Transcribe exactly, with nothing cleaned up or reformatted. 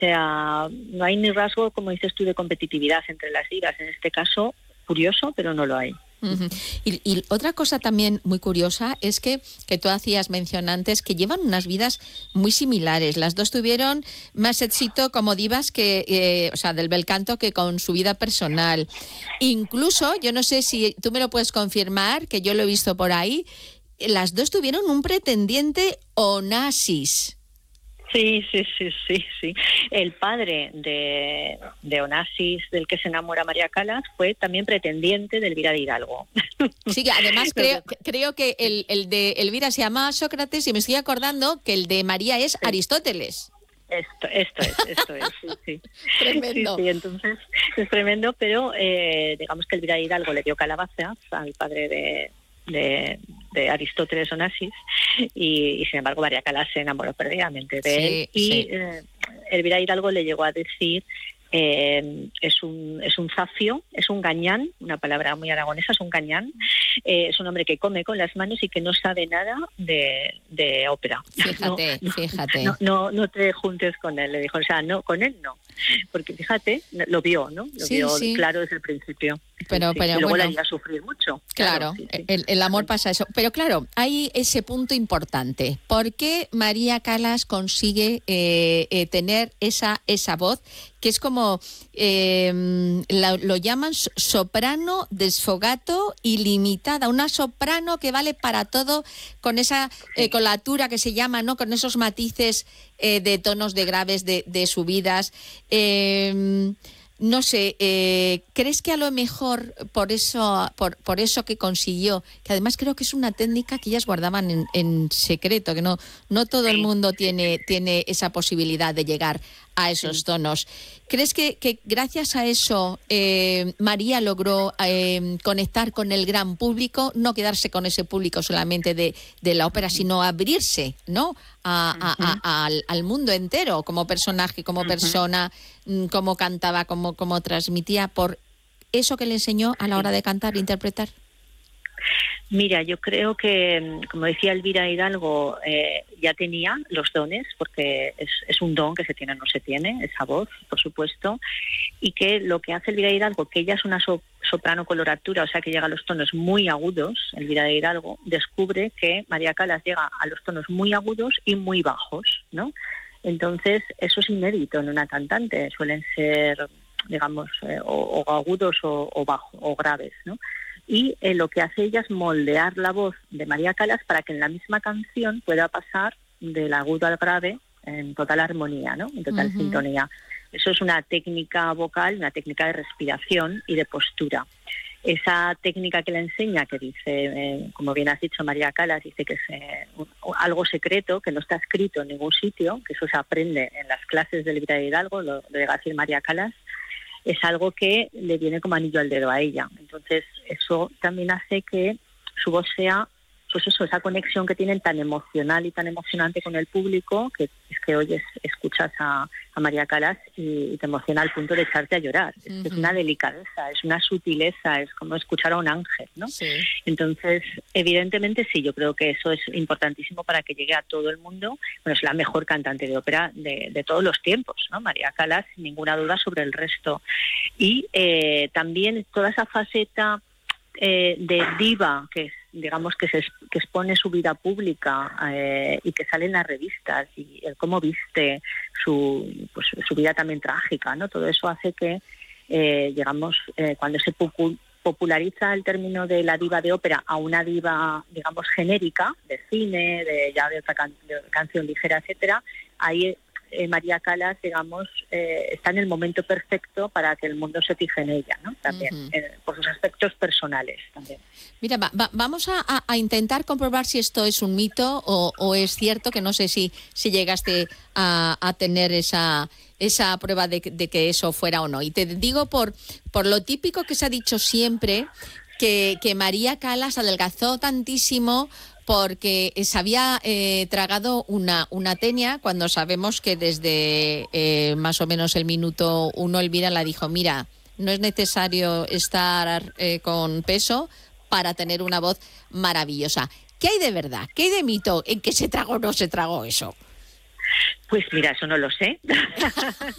sea, no hay ni rasgo, como dices tú, de competitividad entre las divas. En este caso, curioso, pero no lo hay. Uh-huh. Y, y otra cosa también muy curiosa es que, que tú hacías mención antes, que llevan unas vidas muy similares. Las dos tuvieron más éxito como divas que, eh, o sea, del bel canto, que con su vida personal. Incluso, yo no sé si tú me lo puedes confirmar, que yo lo he visto por ahí, las dos tuvieron un pretendiente Onassis. Sí, sí, sí, sí, sí. El padre de, de Onassis, del que se enamora María Calas, fue también pretendiente de Elvira de Hidalgo. Sí, además creo, creo que el, el de Elvira se llama Sócrates y me estoy acordando que el de María es Aristóteles. Esto, esto es, esto es, sí, sí. Tremendo. Sí, sí, entonces es tremendo, pero eh, digamos que Elvira de Hidalgo le dio calabazas al padre de... De, de Aristóteles Onassis y, y sin embargo María Calas se enamoró perdidamente de sí, él y sí. eh, Elvira Hidalgo le llegó a decir eh, es un es un zafio, es un gañán, una palabra muy aragonesa, es un gañán, eh, es un hombre que come con las manos y que no sabe nada de, de ópera. Fíjate, no, fíjate. No, no, no te juntes con él, le dijo, o sea, no, con él no, porque fíjate, lo vio, ¿no? Lo sí, vio sí. claro desde el principio. Pero, sí, pero, y luego bueno, le haría sufrir mucho. Claro, claro sí, sí. El, el amor pasa eso. Pero claro, hay ese punto importante. ¿Por qué María Calas consigue eh, eh, tener esa, esa voz que es como, eh, la, lo llaman soprano desfogato ilimitada? Una soprano que vale para todo, con esa eh, colatura que se llama, ¿no? Con esos matices eh, de tonos de graves, de, de subidas. Eh, No sé, eh, ¿crees que a lo mejor por eso, por, por eso que consiguió, que además creo que es una técnica que ellas guardaban en, en secreto, que no, no todo el mundo tiene, tiene esa posibilidad de llegar a esos tonos? ¿Crees que, que gracias a eso eh, María logró eh, conectar con el gran público, no quedarse con ese público solamente de, de la ópera, sino abrirse, ¿no? A, a, a, al, al mundo entero, como personaje, como persona, cómo cantaba, cómo, cómo transmitía, por eso que le enseñó a la hora de cantar e interpretar? Mira, yo creo que, como decía Elvira Hidalgo, eh, ya tenía los dones, porque es, es un don que se tiene o no se tiene, esa voz, por supuesto, y que lo que hace Elvira Hidalgo, que ella es una so, soprano coloratura, o sea que llega a los tonos muy agudos, Elvira de Hidalgo descubre que María Calas llega a los tonos muy agudos y muy bajos, ¿no? Entonces, eso es inédito en una cantante, suelen ser, digamos, eh, o, o agudos o, o bajos, o graves, ¿no? Y eh, lo que hace ella es moldear la voz de María Calas para que en la misma canción pueda pasar del agudo al grave en total armonía, ¿no? En total uh-huh. sintonía. Eso es una técnica vocal, una técnica de respiración y de postura. Esa técnica que le enseña, que dice, eh, como bien has dicho María Calas, dice que es eh, algo secreto, que no está escrito en ningún sitio, que eso se aprende en las clases de Elvira de Hidalgo, lo, lo llega a decir María Calas, es algo que le viene como anillo al dedo a ella. Entonces, eso también hace que su voz sea, pues eso, esa conexión que tienen tan emocional y tan emocionante con el público, que es que oyes, escuchas a, a María Calas y, y te emociona al punto de echarte a llorar. Uh-huh. Es, es una delicadeza, es una sutileza, es como escuchar a un ángel, ¿no? Sí. Entonces, evidentemente sí, yo creo que eso es importantísimo para que llegue a todo el mundo. Bueno, es la mejor cantante de ópera de, de todos los tiempos, ¿no? María Calas, sin ninguna duda sobre el resto. Y eh, también toda esa faceta eh, de diva, que es, digamos, que se que expone su vida pública eh, y que sale en las revistas, y el cómo viste su, pues, su vida también trágica, ¿no? Todo eso hace que, eh, digamos, eh, cuando se popu- populariza el término de la diva de ópera a una diva, digamos, genérica, de cine, de ya de otra can- de canción ligera, etcétera, ahí eh, María Calas, digamos, eh, está en el momento perfecto para que el mundo se fije en ella, ¿no? También, uh-huh. eh, por sus aspectos personales también. Mira, va, va, vamos a, a intentar comprobar si esto es un mito o, o es cierto, que no sé si, si llegaste a, a tener esa, esa prueba de, de que eso fuera o no. Y te digo por, por lo típico que se ha dicho siempre, que, que María Calas adelgazó tantísimo porque se había eh, tragado una, una tenia, cuando sabemos que desde eh, más o menos el minuto uno Elvira la dijo, mira, no es necesario estar eh, con peso para tener una voz maravillosa. ¿Qué hay de verdad? ¿Qué hay de mito en que se tragó o no se tragó eso? Pues mira, eso no lo sé.